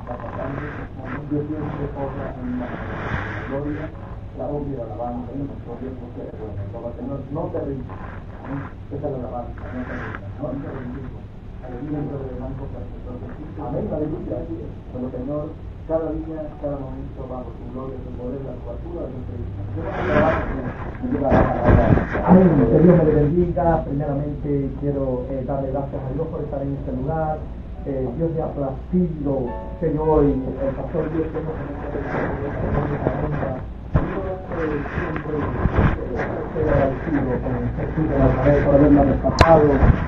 está pasando. Dios siempre posa en la gloria, la obvia alabanza y nuestro Dios porque es bueno. Por que no te rindas. Esa es la alabanza, no te rindas. No te rindas. Aleluya, amén, aleluya. Pero Señor, cada día, cada momento, bajo su gloria, su poder, la cobertura de nuestra vida. Amén. Que Dios me bendiga. Primeramente quiero darle gracias a Dios por estar en este lugar. Dios le ha placido, Señor, y el pastor Dios que nos siempre estoy agradecido con Jesús de Nazaret por haberme rescatado,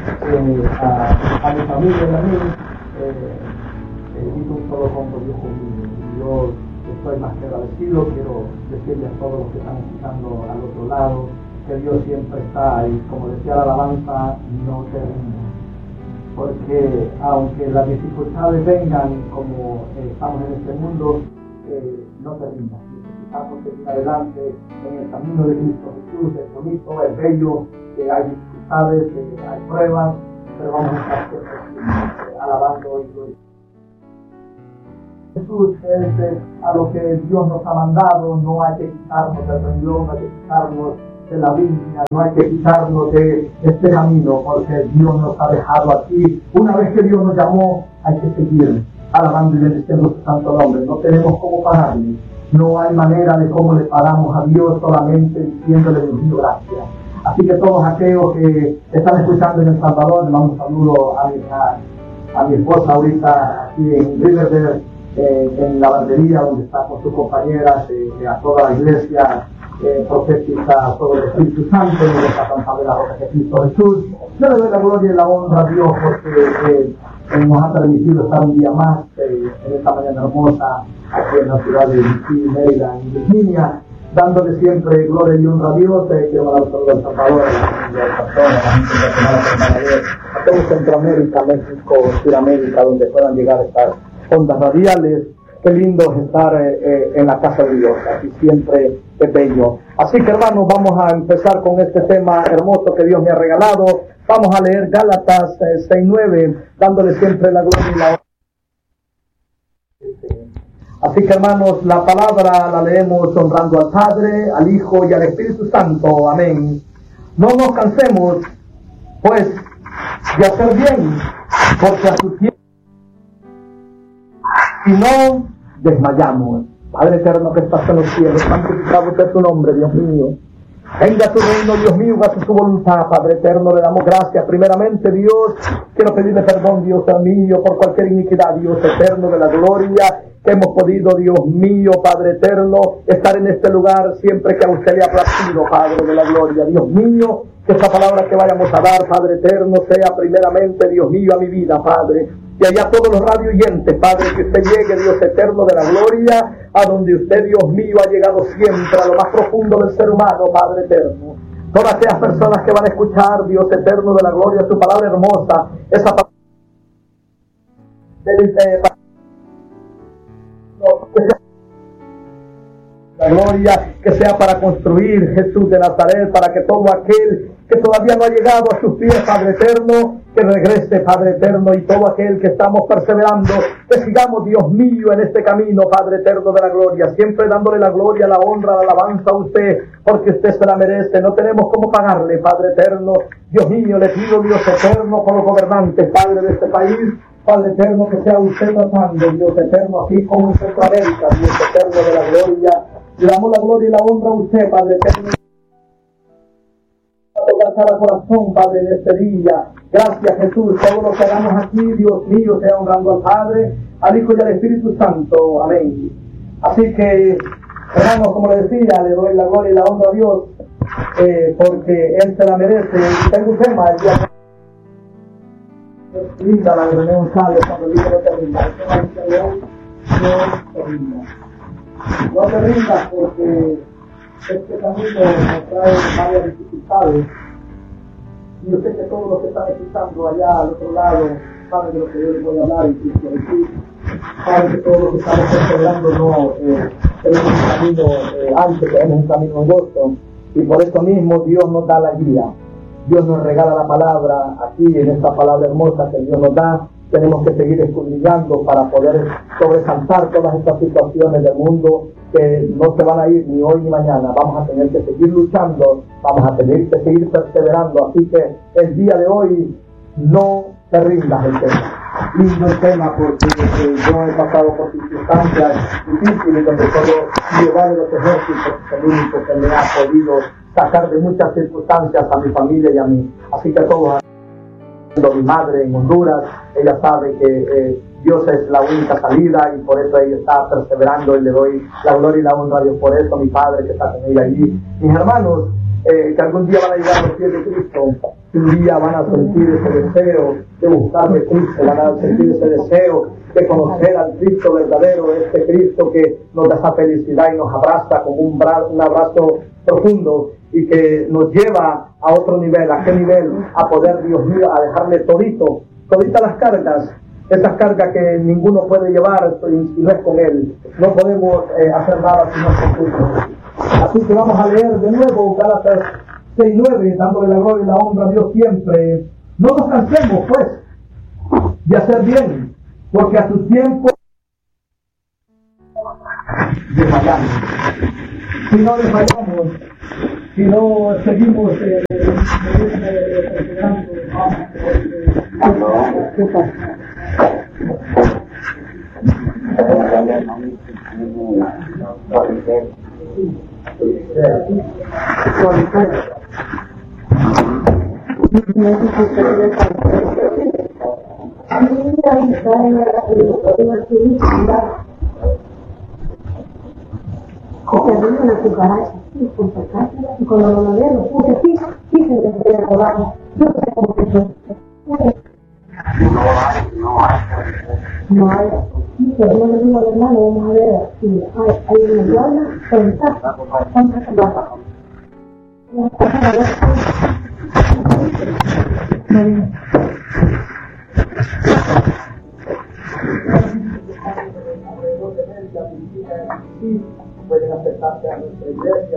a mi familia y a mí. Hizo un solo hombre, Dios conmigo. Y yo estoy más que agradecido. Quiero decirle a todos los que están escuchando al otro lado que Dios siempre está, y como decía la alabanza, no te rindas. Porque aunque las dificultades vengan como estamos en este mundo, no te rindas. Necesitamos seguir adelante en el camino de Cristo Jesús. Es bonito, es bello, que hay dificultades, que hay pruebas, pero vamos a estar siempre alabando y glorificando. Jesús es a lo que Dios nos ha mandado. No hay que quitarnos del renglón, no hay que quitarnos de la Biblia, no hay que quitarnos de este camino, porque Dios nos ha dejado aquí. Una vez que Dios nos llamó, hay que seguir alabando y bendiciendo su santo nombre. No tenemos cómo pagarle, no hay manera de cómo le pagamos a Dios, solamente diciéndole Dios mío gracias. Así que todos aquellos que están escuchando en El Salvador, le mando un saludo a mi esposa ahorita aquí en Riverdale, en la lavandería donde está con sus compañeras, a toda la iglesia profética, todo el Espíritu Santo, y de esta campana de la roca de Cristo Jesús. Yo le doy la gloria y la honra a Dios porque nos ha permitido estar un día más en esta mañana hermosa aquí en la ciudad de D.C., Maryland, en Virginia, dándole siempre gloria y honra a Dios. Quiero mandar un saludo al Salvador, a la pastora, a la gente internacional, a todo Centroamérica, México, Sudamérica, donde puedan llegar a estas ondas radiales. Qué lindo es estar en la casa de Dios, aquí siempre es bello. Así que hermanos, vamos a empezar con este tema hermoso que Dios me ha regalado. Vamos a leer Gálatas 6:9, dándole siempre la gloria y la honra. Así que hermanos, la palabra la leemos honrando al Padre, al Hijo y al Espíritu Santo. Amén. No nos cansemos, pues, de hacer bien, porque a su tiempo si no desmayamos. Padre eterno que estás en los cielos, santificado sea tu nombre, Dios mío. Venga tu reino, Dios mío, haga tu voluntad, Padre eterno. Le damos gracias. Primeramente, Dios, quiero pedirle perdón, Dios mío, por cualquier iniquidad, Dios eterno de la gloria, que hemos podido, Dios mío, Padre eterno, estar en este lugar siempre que a usted le ha placido, Padre de la gloria. Dios mío, que esta palabra que vayamos a dar, Padre eterno, sea primeramente, Dios mío, a mi vida, Padre. Y allá todos los radio oyentes, Padre, que usted llegue, Dios eterno de la gloria, a donde usted, Dios mío, ha llegado siempre, a lo más profundo del ser humano, Padre eterno. Todas aquellas personas que van a escuchar, Dios eterno de la gloria, su palabra hermosa, esa palabra la gloria, que sea para construir Jesús de Nazaret, para que todo aquel que todavía no ha llegado a sus pies, Padre eterno, que regrese, Padre eterno, y todo aquel que estamos perseverando, que sigamos, Dios mío, en este camino, Padre eterno de la gloria, siempre dándole la gloria, la honra, la alabanza a usted, porque usted se la merece. No tenemos cómo pagarle, Padre eterno. Dios mío, le pido, Dios eterno, por los gobernantes, Padre de este país, Padre eterno, que sea usted tratando, Dios eterno, así como en Centroamérica, Dios eterno de la gloria. Le damos la gloria y la honra a usted, Padre eterno. A tocar cada corazón, Padre, en este día. Gracias, Jesús. Todo lo que hagamos aquí, Dios mío, sea honrando al Padre, al Hijo y al Espíritu Santo. Amén. Así que, hermanos, como le decía, le doy la gloria y la honra a Dios, porque Él se la merece. Y tengo un tema, el día linda la de René González, cuando dice no te rindas. No te rindas. No te rindas, porque este camino nos trae varias dificultades. Y yo sé que todos los que están escuchando allá al otro lado saben de lo que yo les voy a hablar y quiero decir. Saben que todos los que estamos perseverando no tenemos un camino antes, tenemos un camino angosto. Y por eso mismo Dios nos da la guía. Dios nos regala la palabra aquí, en esta palabra hermosa que Dios nos da, tenemos que seguir escudriñando para poder sobresaltar todas estas situaciones del mundo que no se van a ir ni hoy ni mañana. Vamos a tener que seguir luchando, vamos a tener que seguir perseverando. Así que el día de hoy no te rindas el tema. Lindo el tema porque yo he pasado por circunstancias difíciles donde solo llevar de los ejércitos es el único que me ha podido sacar de muchas circunstancias a mi familia y a mí. Así que todos, mi madre en Honduras, ella sabe que Dios es la única salida y por eso ella está perseverando y le doy la gloria y la honra a Dios por eso. Mi padre que está con ella allí, mis hermanos que algún día van a llegar a los pies de Cristo, un día van a sentir ese deseo de buscar de Cristo, van a sentir ese deseo de conocer al Cristo verdadero, este Cristo que nos da esa felicidad y nos abraza con un abrazo profundo y que nos lleva a otro nivel. ¿A qué nivel? A poder, Dios mío, a dejarle toditas las cargas, esas cargas que ninguno puede llevar si no es con Él. No podemos hacer nada si no es con Cristo. Así que vamos a leer de nuevo Gálatas 6:9, dándole la gloria y la honra a Dios siempre. No nos cansemos, pues, de hacer bien, porque a su tiempo desmayamos. Si no desmayamos, si no seguimos cuando lo veo, porque sí se les a trabajo. Yo sé cómo que yo. No hay, pero no le digo al hermano, vamos a ver si hay una llave, preguntar, ¿cuántas trabajo? Pueden acercarse a nuestra iglesia,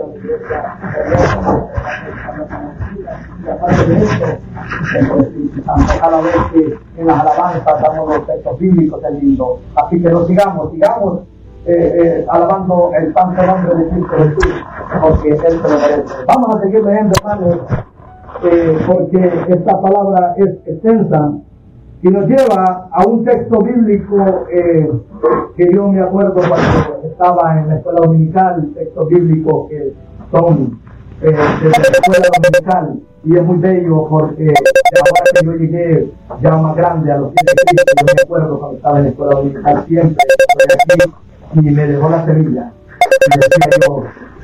y aparte de eso, cada vez que en las alabanzas damos los textos bíblicos, es lindo. Así que lo sigamos alabando el santo nombre de Cristo Jesús, porque Él se lo merece. Vamos a seguir leyendo, hermanos, porque esta palabra es extensa y nos lleva a un texto bíblico que yo me acuerdo cuando estaba en la escuela dominical, textos bíblicos que son de la escuela dominical, y es muy bello porque ahora que yo llegué ya más grande a los pies de Cristo, yo me acuerdo cuando estaba en la escuela dominical siempre estoy aquí y me dejó la semilla y decía yo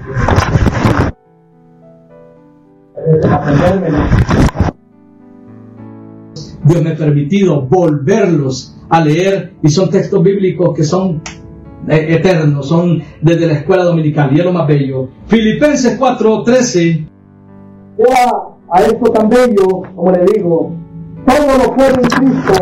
Dios me ha permitido volverlos a leer y son textos bíblicos que son eternos, son desde la escuela dominical y es lo más bello. Filipenses 4:13. A esto tan bello, como le digo, todo lo puedo en Cristo.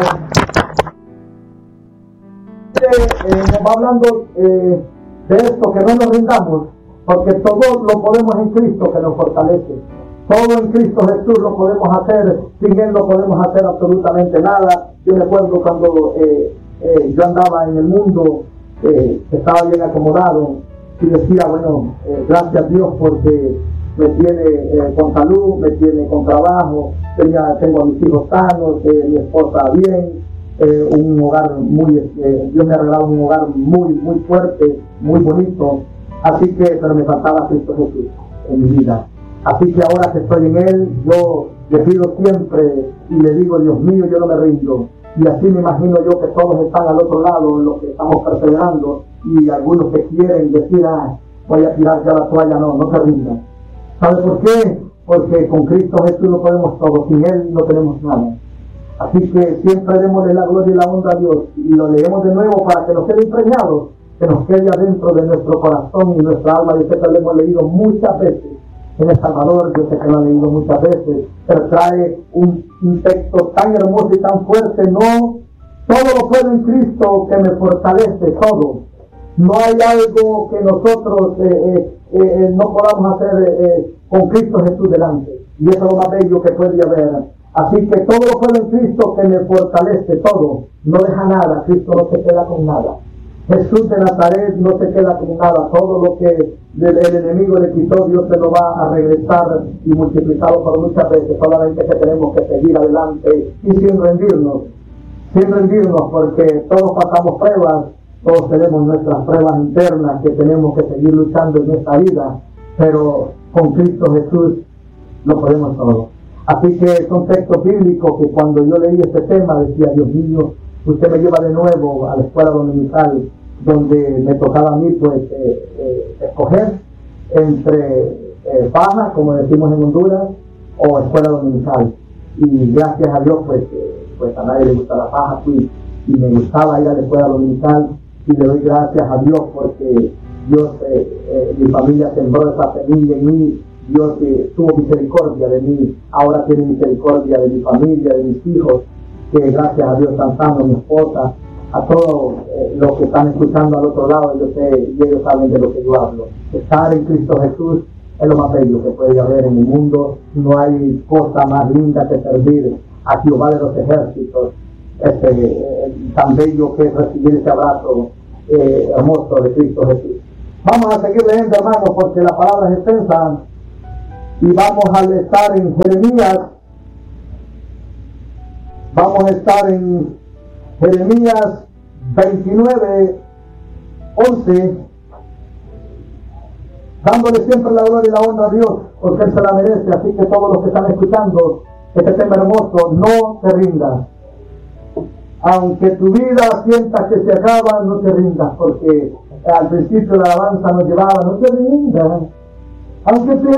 Nos va hablando de esto, que no nos rindamos, porque todo lo podemos en Cristo que nos fortalece. Todo en Cristo Jesús lo podemos hacer, sin Él no podemos hacer absolutamente nada. Yo me acuerdo cuando yo andaba en el mundo, estaba bien acomodado y decía, bueno, gracias a Dios porque me tiene con salud, me tiene con trabajo, tengo a mis hijos sanos, mi esposa bien, un hogar Dios me ha regalado un hogar muy fuerte, muy bonito, así que, pero me faltaba Cristo Jesús en mi vida. Así que ahora que estoy en Él, yo le pido siempre y le digo, Dios mío, yo no me rindo. Y así me imagino yo que todos están al otro lado en lo que estamos perseverando, y algunos que quieren decir, voy a tirar ya la toalla, no se rindan. ¿Sabe por qué? Porque con Cristo Jesús lo podemos todo, sin Él no tenemos nada. Así que siempre démosle la gloria y la honra a Dios, y lo leemos de nuevo para que nos quede impregnado, que nos quede adentro de nuestro corazón y nuestra alma. Yo sé que lo hemos leído muchas veces en El Salvador, yo sé que lo han leído muchas veces, pero trae un texto tan hermoso y tan fuerte. No, todo lo puedo en Cristo que me fortalece, todo. No hay algo que nosotros no podamos hacer con Cristo Jesús delante. Y eso es lo más bello que puede haber. Así que todo lo puedo en Cristo que me fortalece, todo. No deja nada, Cristo no se queda con nada. Jesús de Nazaret no se queda con nada. Todo lo que el enemigo le quitó, Dios se lo va a regresar y multiplicarlo por muchas veces. Solamente que tenemos que seguir adelante y sin rendirnos, porque todos pasamos pruebas, todos tenemos nuestras pruebas internas que tenemos que seguir luchando en esta vida, pero con Cristo Jesús lo podemos todo. Así que son textos bíblicos que cuando yo leí este tema decía, Dios mío, usted me lleva de nuevo a la escuela dominical, donde me tocaba a mí pues escoger entre paja, como decimos en Honduras, o escuela dominical. Y gracias a Dios pues a nadie le gusta la paja, y me gustaba ir a la escuela dominical, y le doy gracias a Dios porque Dios, mi familia sembró esa semilla en mí. Dios tuvo misericordia de mí, ahora tiene misericordia de mi familia, de mis hijos, que gracias a Dios están sanos, mi esposa, a todos los que están escuchando al otro lado, yo sé, y ellos saben de lo que yo hablo. Estar en Cristo Jesús es lo más bello que puede haber en el mundo. No hay cosa más linda que servir a Jehová de los ejércitos, tan bello que es recibir ese abrazo hermoso de Cristo Jesús. Vamos a seguir leyendo, hermanos, porque la palabra es extensa. Y vamos a estar en Jeremías. Vamos a estar en Jeremías 29, 11, dándole siempre la gloria y la honra a Dios, porque Él se la merece. Así que todos los que están escuchando este tema hermoso, no te rindas. Aunque tu vida sientas que se acaba, no te rindas, porque al principio la alabanza nos llevaba, no te rindas. Aunque te